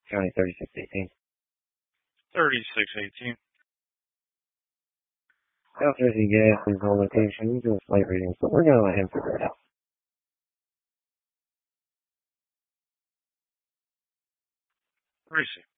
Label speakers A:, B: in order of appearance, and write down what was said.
A: County 3618.
B: 3618.
A: South Jersey Gas is on location. He's doing flight readings, but we're going to let him figure it out.
B: Receive.